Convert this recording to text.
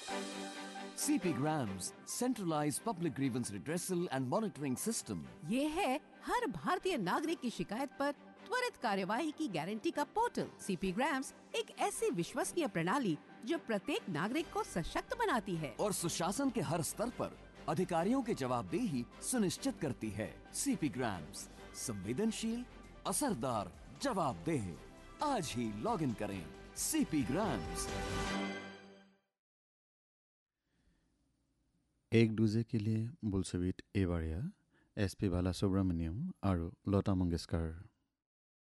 CP Grams, centralized public grievance redressal and monitoring system. ये है हर भारतीय नागरिक की शिकायत पर त्वरित कार्यवाही की गारंटी का पोर्टल। CP Grams एक ऐसी विश्वसनीय प्रणाली जो प्रत्येक नागरिक को सशक्त बनाती है और सुशासन के हर स्तर पर अधिकारियों की जवाबदेही सुनिश्चित करती है। CP Grams, संवेदनशील, असरदार, जवाबदेह। आज ही लॉग इन करें CP Grams। एक दूजे के लिए बुलसवित एवारिया, SP बालासुब्रमण्यम और लता मंगेशकर।